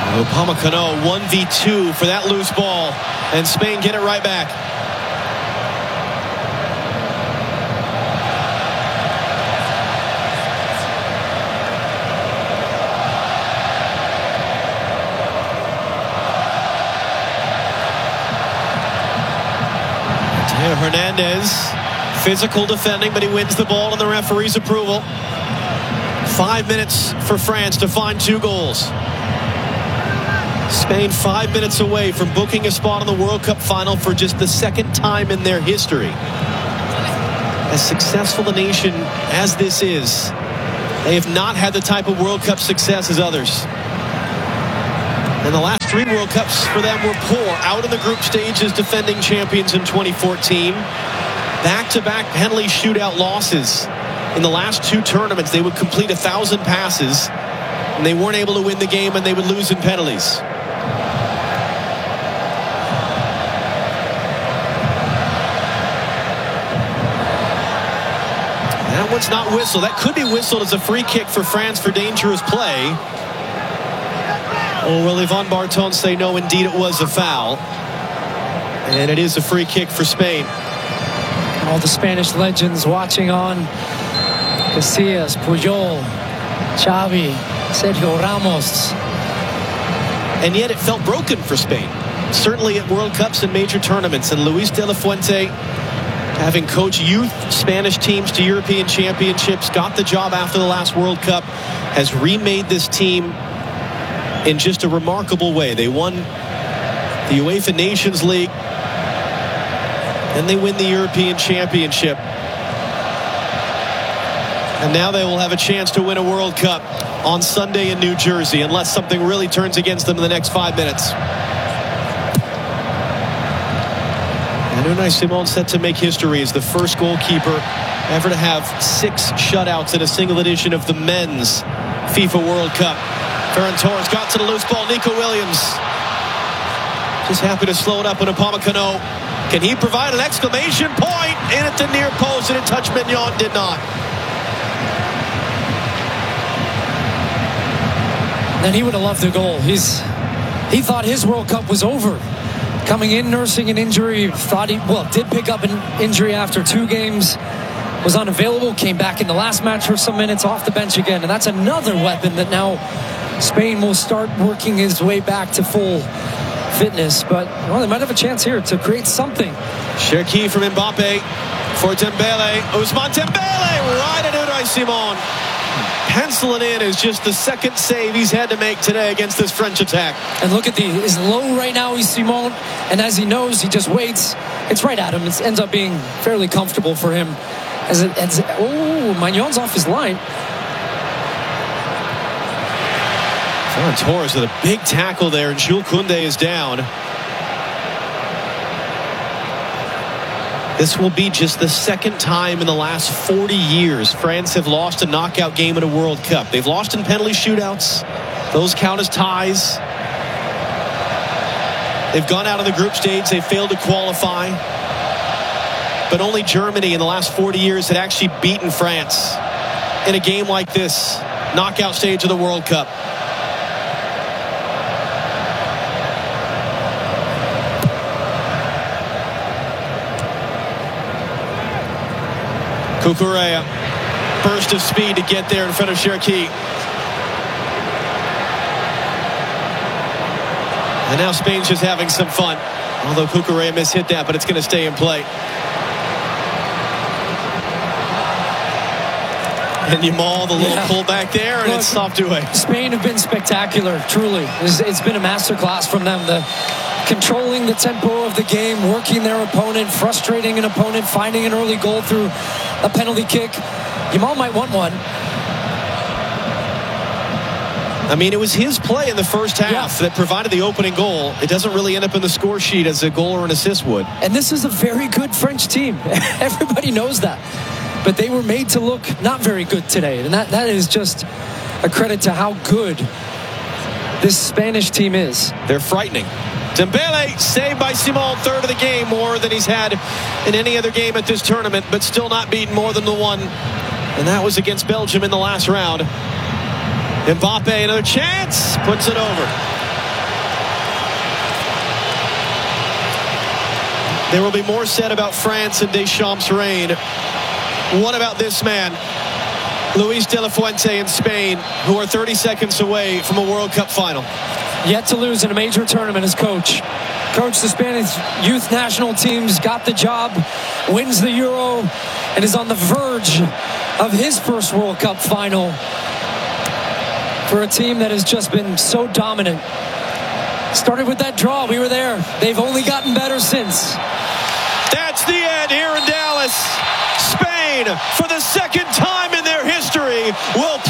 Upamecano 1v2 for that loose ball, and Spain get it right back. Theo Hernandez, physical defending, but he wins the ball and the referee's approval. 5 minutes for France to find 2 goals. Spain 5 minutes away from booking a spot in the World Cup final for just the second time in their history. As successful a nation as this is, they have not had the type of World Cup success as others. And the last 3 World Cups for them were poor. Out in the group stages, defending champions in 2014. Back-to-back penalty shootout losses. In the last 2 tournaments, they would complete 1,000 passes, and they weren't able to win the game, and they would lose in penalties. That one's not whistled. That could be whistled as a free kick for France for dangerous play. Or will Yvan Barton say no, indeed it was a foul. And it is a free kick for Spain. All the Spanish legends watching on. Casillas, Puyol, Xavi, Sergio Ramos. And yet it felt broken for Spain. Certainly at World Cups and major tournaments. And Luis de la Fuente, having coached youth Spanish teams to European championships, got the job after the last World Cup, has remade this team in just a remarkable way. They won the UEFA Nations League, and they win the European Championship. And now they will have a chance to win a World Cup on Sunday in New Jersey, unless something really turns against them in the next 5 minutes. And Unai Simon set to make history as the first goalkeeper ever to have 6 shutouts in a single edition of the men's FIFA World Cup. Ferran Torres got to the loose ball. Nico Williams just happy to slow it up in Upamecano. Can he provide an exclamation point? In at the near post, and it touched Mignon, did not. And he would have loved the goal. He thought his World Cup was over. Coming in, nursing an injury, did pick up an injury after 2 games, was unavailable, came back in the last match for some minutes, off the bench again. And that's another weapon that now Spain will start working his way back to full fitness. But they might have a chance here to create something. Cherki from Mbappe for Dembele. Ousmane Dembele right at Unai Simon. Penciling in is just the second save he's had to make today against this French attack. And look at his low right now. He's Simon, and as he knows, he just waits. It's right at him. It ends up being fairly comfortable for him. Mignon's off his line. Ferran Torres with a big tackle there, and Jules Koundé is down. This will be just the second time in the last 40 years France have lost a knockout game in a World Cup. They've lost in penalty shootouts. Those count as ties. They've gone out of the group stage. They failed to qualify. But only Germany in the last 40 years had actually beaten France in a game like this, knockout stage of the World Cup. Cucurella, burst of speed to get there in front of Cherki. And now Spain's just having some fun. Although Cucurella mishit that, but it's going to stay in play. And Yamal, the little pull back there, and it's soft away. Spain have been spectacular, truly. It's been a masterclass from them. Controlling the tempo of the game, working their opponent, frustrating an opponent, finding an early goal through a penalty kick. Yamal might want one. I mean, it was his play in the first half that provided the opening goal. It doesn't really end up in the score sheet as a goal or an assist would. And this is a very good French team. Everybody knows that. But they were made to look not very good today. And that is just a credit to how good this Spanish team is. They're frightening. Dembele saved by Simon, third of the game, more than he's had in any other game at this tournament, but still not beaten more than the one. And that was against Belgium in the last round. Mbappe, another chance, puts it over. There will be more said about France and Deschamps' reign. What about this man, Luis de la Fuente in Spain, who are 30 seconds away from a World Cup final? Yet to lose in a major tournament as coach. Coached the Spanish youth national teams, got the job, wins the Euro, and is on the verge of his first World Cup final for a team that has just been so dominant. Started with that draw. We were there. They've only gotten better since. That's the end here in Dallas. Spain, for the second time in their history, will